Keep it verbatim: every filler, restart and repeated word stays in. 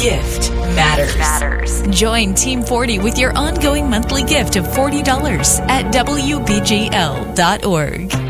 gift matters. matters. Join Team forty with your ongoing monthly gift of forty dollars at W B G L dot org.